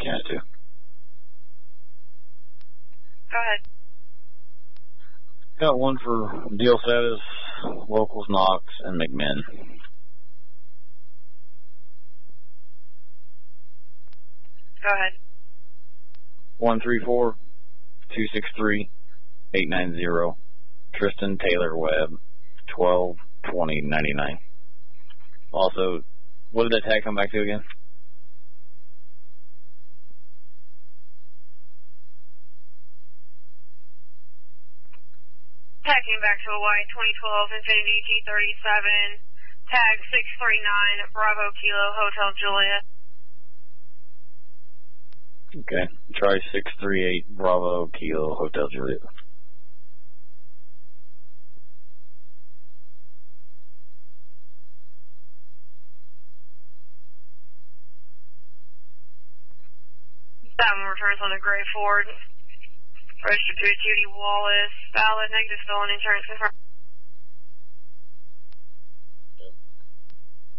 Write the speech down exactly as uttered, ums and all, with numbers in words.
has to. Go ahead. Got one for deal status, locals Knox and McMinn. Go ahead. One three four two six three eight nine zero. Tristan Taylor Webb, twelve twenty ninety nine. Also, what did that tag come back to again? Tag came back to Hawaii twenty twelve Infinity G thirty-seven. Tag six three nine Bravo Kilo Hotel Juliet. Okay. Try six three eight Bravo Kilo Hotel Juliet. Seven returns on the Gray Ford. Registered to Judy Wallace. Valid negative stolen insurance confirmed.